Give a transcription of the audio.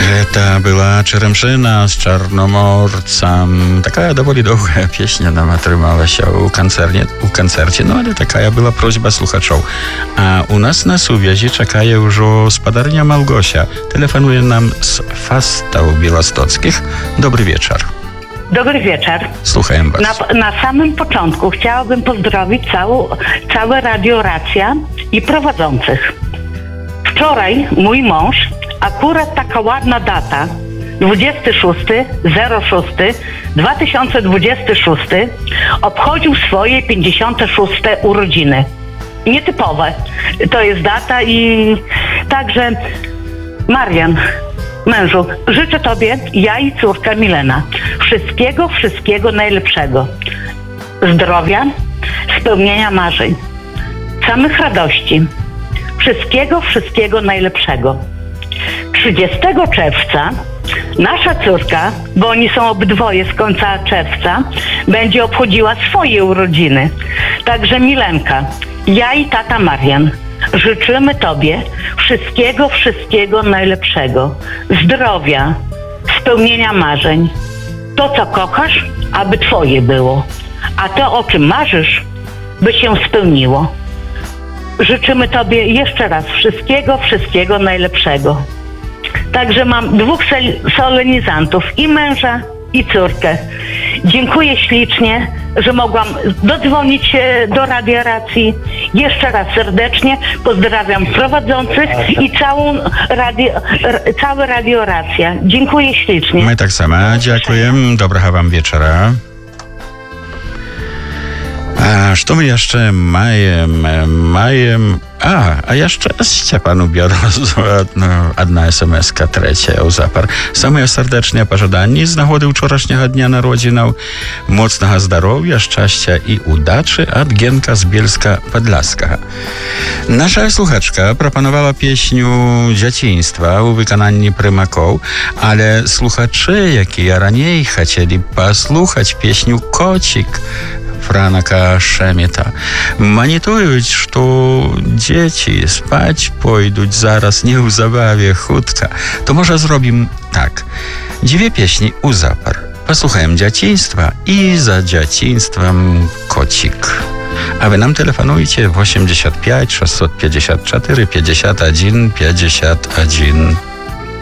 Это была Черемшина з Чорноморцем. Такая доволі довга пісня нам атрымалася у канцэрце. Ну, але такая была просьба слухачоў. А у нас на сувязі чакае ўжо спадарня Малгося. Тэлефануе нам з Fastów Białostockich. Dobry wieczór. Dobry wieczór. Słucham was. Na samym początku chciałabym pozdrowić całe Radio Racja i prowadzących. Wczoraj mój mąż, akurat taka ładna data, 26.06.2026, obchodził swoje 56. urodziny. Nietypowe to jest data i także Marian, mężu, życzę tobie, ja i córka Milena, wszystkiego najlepszego. Zdrowia, spełnienia marzeń, samych radości. Wszystkiego najlepszego. 30 czerwca nasza córka, bo oni są obydwoje z końca czerwca, będzie obchodziła swoje urodziny. Także Milenka, ja i tata Marian życzymy tobie wszystkiego najlepszego. Zdrowia, spełnienia marzeń. To, co kochasz, aby twoje było. A to, o czym marzysz, by się spełniło. Życzymy tobie jeszcze raz wszystkiego najlepszego. Także mam dwóch solenizantów, i męża, i córkę. Dziękuję ślicznie, że mogłam dodzwonić się do Radia Racji. Jeszcze raz serdecznie pozdrawiam prowadzących i całe Radio Racja. Dziękuję ślicznie. My tak samo dziękujemy. Dobrego wam wieczora. A что мы jeszcze маем? А jeszcze Степану Biorозу одна смс-ка третья у запар. Самые сардeczne пожаданні з нагоди вчорашнього дня народзінаў, моцнага здароўя, шчасця і удачы ад Генка з Бельска Падляскага. Наша слухачка прапанавала песню дзяцінства ў выкананні прымакоў, але слухачы, якія раней хацелі паслухаць песню «Кocik» Франака Шемета, манітуюць, што дзеці спаць пойдуць зараз не ў забаве хутка, то можа зробім так. Дзве песні ў запар. Паслухаем дзяцінства і за дзяцінствам «Kocik». А вы нам тэлефануйце 85 654 51 51.